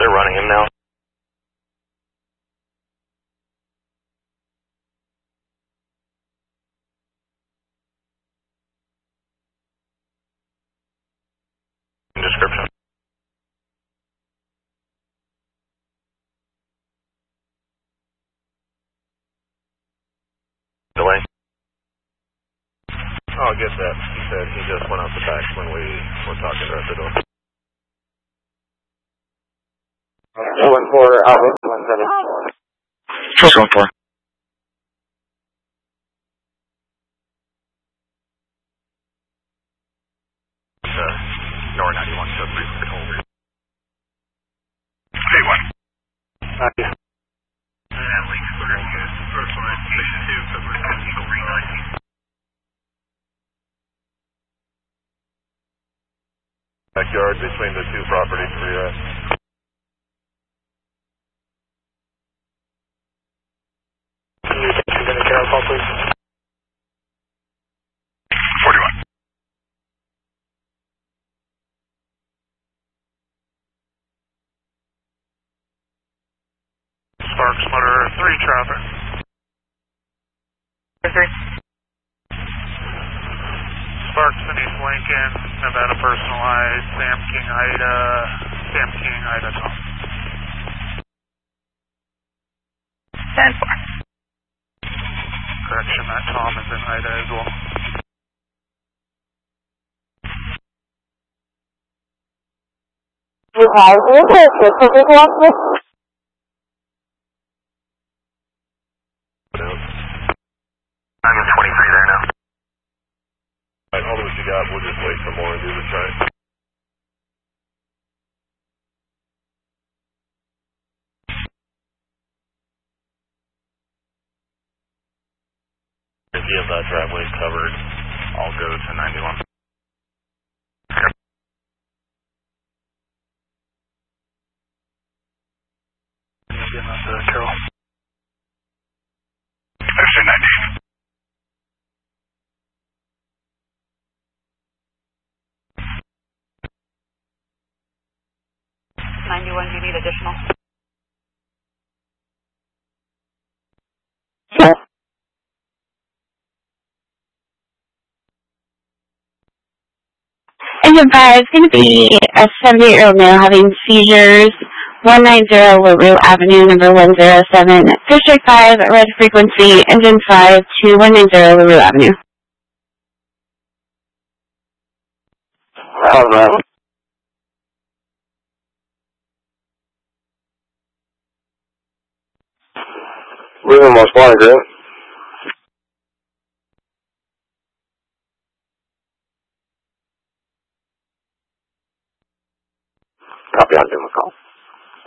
They're running him now. Description. Delay. Oh, I get that. He said he just went out the back when we were talking right at the door. 214 Alpha, 17. First 1-4. North 91, so 3 over. K1. And Link Square, first line, Station 2, February 17, 319. Backyard between the two properties where you're at. Can you get a carol call, please? 41. Sparks Motor 3 traffic. 3. Sparks in East Lincoln, Nevada personalized, Sam King Ida Tom. 10-4. Correction, that Tom is in Ida as well. You have your purchase. Is it one? I'm in 23 there now. Alright, hold what you got, we'll just wait for more and do the try. If you have that driveway covered, I'll go to 91. Getting up to Carol. There's 290. Do you need additional? Engine 5 is going to be a 78-year-old male having seizures, 190 LaRue Avenue, number 107, District 5, red frequency, Engine 5 to 190 LaRue Avenue. Moving most wanted, Grant. Copy, I'll do my call.